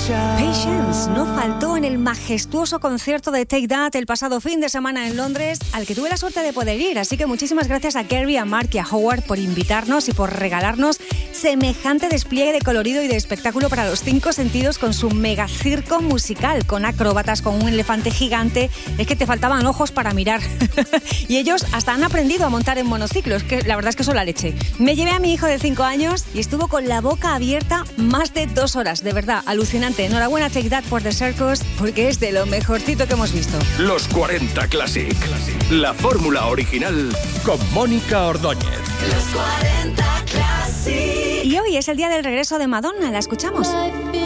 Patience no faltó en el majestuoso concierto de Take That el pasado fin de semana en Londres, al que tuve la suerte de poder ir. Así que muchísimas gracias a Gary, a Mark y a Howard por invitarnos y por regalarnos semejante despliegue de colorido y de espectáculo para los 5 sentidos con su mega circo musical, con acróbatas, con un elefante gigante. Es que te faltaban ojos para mirar. Y ellos hasta han aprendido a montar en monociclos, que la verdad es que son la leche. Me llevé a mi hijo de 5 años y estuvo con la boca abierta más de 2 horas. De verdad, alucinante. Enhorabuena Take That for the Circus, porque es de lo mejorcito que hemos visto. Los 40 Classic. La fórmula original con Mónica Ordóñez. Los 40 Classic. Y hoy es el día del regreso de Madonna. ¿La escuchamos?